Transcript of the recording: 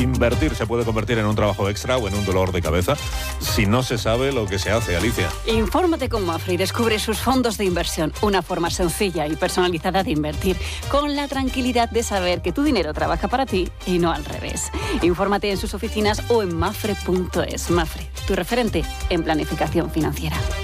Invertir se puede convertir en un trabajo extra o en un dolor de cabeza si no se sabe lo que se hace, Alicia. Infórmate con Mapfre y descubre sus fondos de inversión. Una forma sencilla y personalizada de invertir, con la tranquilidad de saber que tu dinero trabaja para ti y no al revés. Infórmate en sus oficinas o en mapfre.es. Mapfre, tu referente en planificación financiera.